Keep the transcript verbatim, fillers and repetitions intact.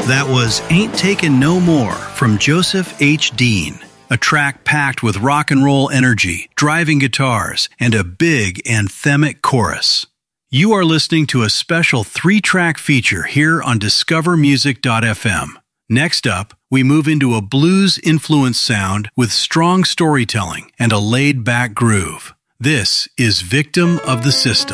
That was Ain't Takin' No More from Joseph H. Dean, a track packed with rock and roll energy, driving guitars, and a big anthemic chorus. You are listening to a special three-track feature here on discover music dot f m. Next up, we move into a blues-influenced sound with strong storytelling and a laid-back groove. This is Victim of the System.